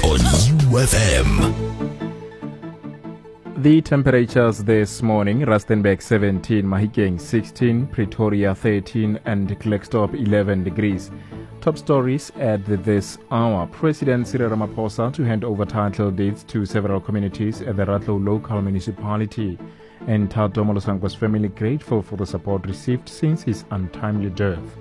on UFM. The temperatures this morning: Rustenburg 17, Mahikeng 16, Pretoria 13 and Klerksdorp 11 degrees. Top stories at this hour: President Cyril Ramaphosa to hand over title deeds to several communities at the Ratlow local municipality, and Thato Molosangwe's family grateful for the support received since his untimely death.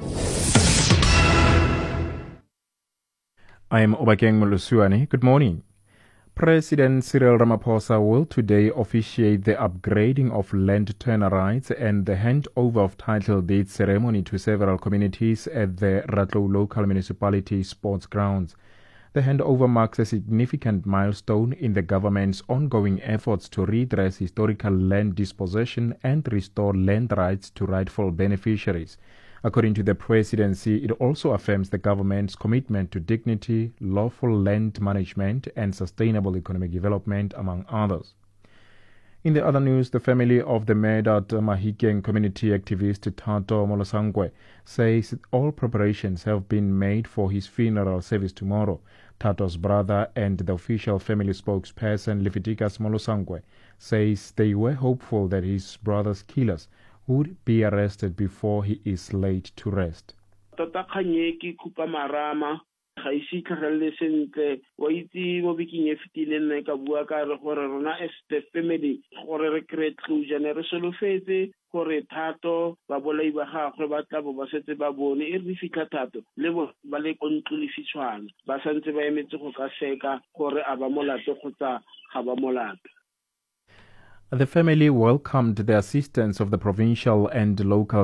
I am Obakeng Molusuane. Good morning. President Cyril Ramaphosa will today officiate the upgrading of land tenure rights and the handover of title deed ceremony to several communities at the Ratlow local municipality sports grounds. The handover marks a significant milestone in the government's ongoing efforts to redress historical land dispossession and restore land rights to rightful beneficiaries. According to the presidency, it also affirms the government's commitment to dignity, lawful land management, and sustainable economic development, among others. In the other news, the family of the murdered Mahikeng community activist Thato Molosangwe says all preparations have been made for his funeral service tomorrow. Thato's brother and the official family spokesperson Lefitikas Molosangwe says they were hopeful that his brother's killers would be arrested before he is laid to rest. Tota khanyeki kupa marama ga isi tlhagelle sentle wa itse mo biking e fetileng nna ka bua ka re gore rona as the family gore re create closure ne re solofetse gore Thato ba bolai ba gagwe ba tla bo ba setse ba bone e re fitlha Thato le ba le kontlolifitshwana ba santse ba emetse go ka seka gore a ba molato kgotsa ga ba molato. The family welcomed the assistance of the provincial and local